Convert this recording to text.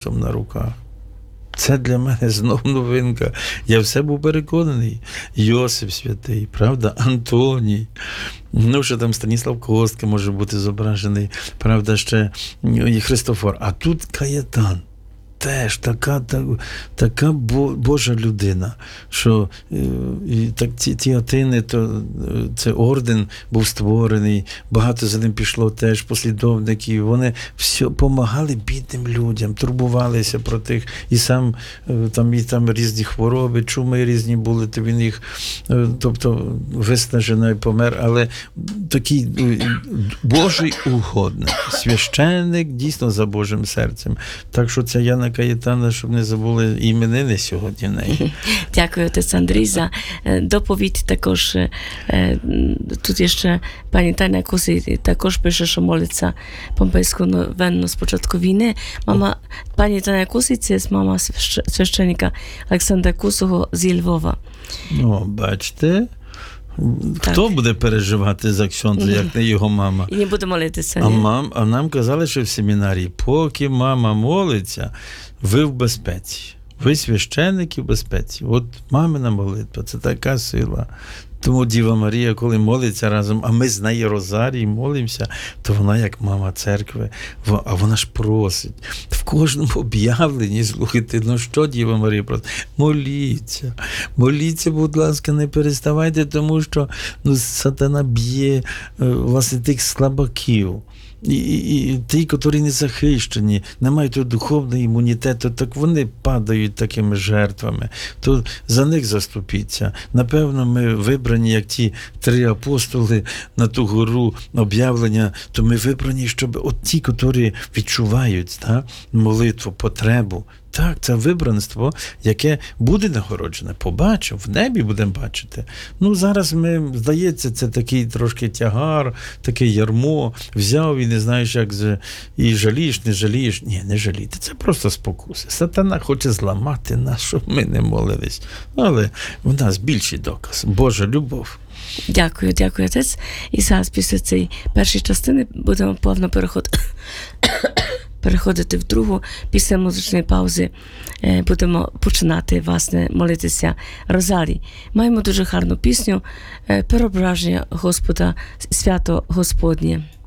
на руках. Це для мене знов новинка. Я все був переконаний. Йосип святий, правда, Антоній. Ну, що там Станіслав Костка може бути зображений, правда, ще і Христофор. А тут Каєтан. Теж така Божа людина, що ті Атини, то це орден був створений, багато за ним пішло теж послідовників, вони все допомагали бідним людям, турбувалися про тих, і сам там різні хвороби, чуми різні були, то він їх, тобто виснажений помер, але такий Божий угодник, священник дійсно за Божим серцем. Так що ця Яна Каєтана, щоб не забули іменини сьогодні в неї. Дякую, отець Андрій, за доповідь. Також тут ще пані Таня Кусий також пише, що молиться помпейську новенну з початку війни. Пані Таня Кусий – це мама священника Олександра Кусого зі Львова. Ну, бачите, хто буде переживати за ксьондза, як не його мама? І не буде молитися. А нам казали, що в семінарії, поки мама молиться, ви в безпеці. Ви священники в безпеці. От мамина молитва – це така сила. Тому Діва Марія, коли молиться разом, а ми з нею розарій молимося, то вона як мама церкви, а вона ж просить. В кожному об'явленні, слухайте, ну що Діва Марія просить? Моліться. Моліться, будь ласка, не переставайте, тому що сатана б'є власне тих слабаків. І ті, які не захищені, не мають духовного імунітету, так вони падають такими жертвами. То за них заступіться. Напевно, ми вибрані, як ті 3 апостоли на ту гору об'явлення, то ми вибрані, щоб от ті, які відчувають молитву, потребу. Так, це вибранство, яке буде нагороджене. Побачимо, в небі будемо бачити. Ну, зараз здається, це такий трошки тягар, таке ярмо. Взяв і не знаєш, як і жалієш, не жалієш. Ні, не жалійте, це просто спокуси. Сатана хоче зламати нас, щоб ми не молились. Але в нас більший доказ. Божа любов. Дякую, отець. І зараз після цієї першої частини будемо плавно переходити в другу. Після музичної паузи будемо починати, власне, молитися Розарій. Маємо дуже гарну пісню «Переображення Господа, свято Господнє».